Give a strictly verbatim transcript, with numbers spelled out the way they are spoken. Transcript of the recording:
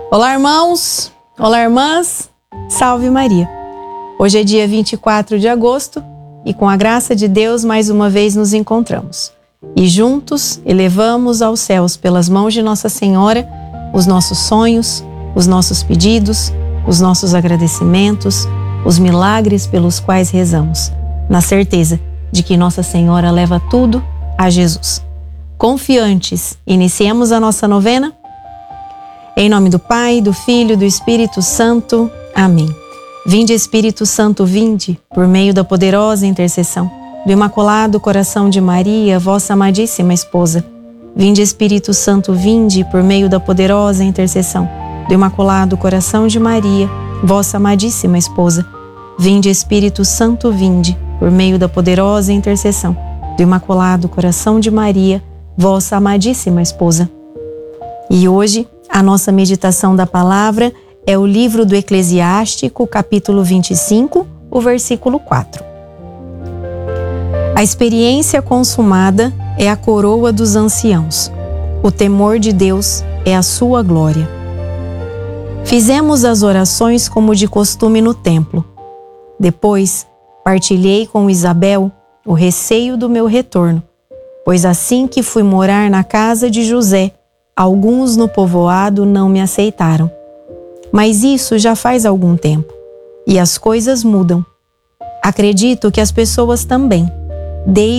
Olá, irmãos! Olá, irmãs! Salve Maria! Hoje é dia vinte e quatro de agosto e com a graça de Deus mais uma vez nos encontramos. E juntos elevamos aos céus pelas mãos de Nossa Senhora os nossos sonhos, os nossos pedidos, os nossos agradecimentos, os milagres pelos quais rezamos, na certeza de que Nossa Senhora leva tudo a Jesus. Confiantes, iniciemos a nossa novena? Em nome do Pai, do Filho e do Espírito Santo. Amém. Vinde, Espírito Santo, vinde, por meio da poderosa intercessão do Imaculado Coração de Maria, vossa amadíssima esposa. Vinde, Espírito Santo, vinde, por meio da poderosa intercessão do Imaculado Coração de Maria, vossa amadíssima esposa. Vinde, Espírito Santo, vinde, por meio da poderosa intercessão do Imaculado Coração de Maria, vossa amadíssima esposa. E hoje, a nossa meditação da palavra é o livro do Eclesiástico, capítulo vinte e cinco, o versículo quatro. A experiência consumada é a coroa dos anciãos. O temor de Deus é a sua glória. Fizemos as orações como de costume no templo. Depois, partilhei com Isabel o receio do meu retorno, pois assim que fui morar na casa de José, alguns no povoado não me aceitaram. Mas isso já faz algum tempo, e as coisas mudam. Acredito que as pessoas também, desde